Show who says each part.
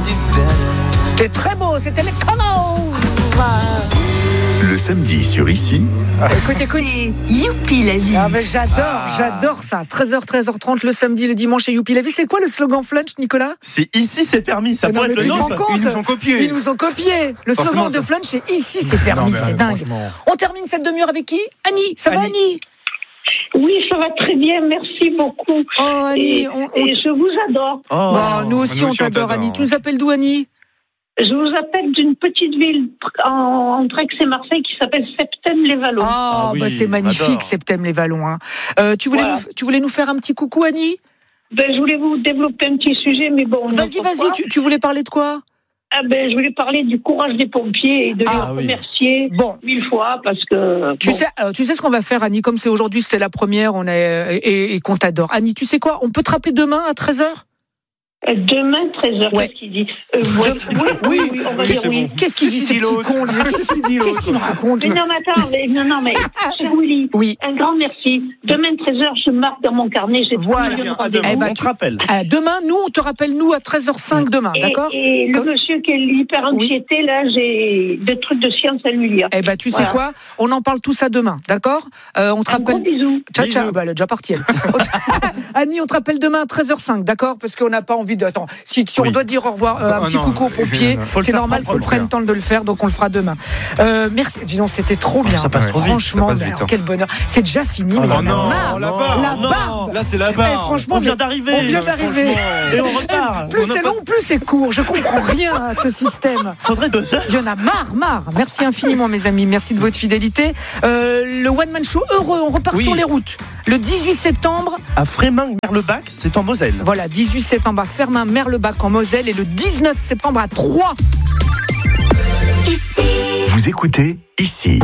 Speaker 1: C'était très beau, c'était les Connors.
Speaker 2: Le samedi sur Ici.
Speaker 1: Écoute.
Speaker 3: C'est Youpi la vie.
Speaker 1: Ah ben j'adore ça. 13h30 le samedi, le dimanche et Youpi la vie. C'est quoi le slogan Flunch, Nicolas?
Speaker 4: C'est ici, c'est permis. Ça pourrait être le nôtre.
Speaker 1: Ils nous ont copié. Le slogan de Flunch, c'est ici, c'est permis. C'est dingue. On termine cette demi-heure avec qui? Annie, ça va Annie?
Speaker 5: Oui, ça va très bien, merci beaucoup.
Speaker 1: Oh Annie,
Speaker 5: et je vous adore.
Speaker 1: Nous aussi on t'adore Annie. Tu nous appelles d'où Annie?
Speaker 5: Je vous appelle d'une petite ville entre Aix et Marseille qui s'appelle Septème-les-Vallons.
Speaker 1: C'est magnifique, Septème-les-Vallons. Hein. Tu voulais nous faire un petit coucou, Annie?
Speaker 5: Je voulais vous développer un petit sujet, mais bon...
Speaker 1: Vas-y, tu voulais parler de quoi?
Speaker 5: Je voulais parler du courage des pompiers et de les remercier 1000 fois parce que...
Speaker 1: Tu sais ce qu'on va faire, Annie, comme c'est aujourd'hui, c'était la première, et qu'on t'adore. Annie, tu sais quoi? On peut te rappeler demain à 13h?
Speaker 5: Demain, 13h, qu'est-ce qu'il dit? Oui, on va dire oui.
Speaker 1: Qu'est-ce qu'il dit, ce petit con? Qu'est-ce qu'il me raconte?
Speaker 5: Mais cher Willy, un grand merci. Demain, 13h, je marque dans mon carnet, j'ai 3 millions de rendez-vous.
Speaker 4: On te rappelle.
Speaker 1: Demain, on te rappelle, nous, à 13h05 demain, d'accord?
Speaker 5: Et le monsieur qui est l'hyper-anxiété, là, j'ai des trucs de science à lui lire.
Speaker 1: Tu sais quoi? On en parle tout ça demain, d'accord? On te rappelle.
Speaker 5: Gros bisous.
Speaker 1: Ciao. Elle est déjà partie, elle. Annie, on te rappelle demain à 13h05, d'accord? Parce qu'on n'a pas envie de... Attends, si on doit dire au revoir, un petit coucou aux pompiers, c'est normal, il faut prendre le temps de le faire, donc on le fera demain. Merci. Dis donc, c'était trop bien.
Speaker 4: Ça passe trop vite.
Speaker 1: Franchement, quel bonheur. C'est déjà fini, mais on en a marre. La barbe.
Speaker 4: Là, c'est la barbe.
Speaker 1: Franchement,
Speaker 4: on vient d'arriver. Et on repart.
Speaker 1: Plus c'est long, plus c'est court. Je comprends rien à ce système.
Speaker 4: Faudrait 2 heures.
Speaker 1: Il y en a marre. Merci infiniment, mes amis. Merci de votre fidélité. Le One Man Show heureux, on repart sur les routes. Le 18 septembre.
Speaker 4: À Frémin-Merlebach, c'est en Moselle.
Speaker 1: Voilà, 18 septembre à Frémin-Merlebach en Moselle et le 19 septembre à Troyes.
Speaker 2: Vous écoutez Ici.